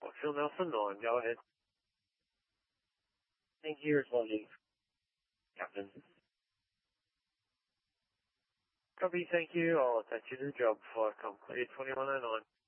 Phil Nelson 9, go ahead. Thank you, responding. Captain. Copy, thank you. I'll attach you to the job before I come clear 2109.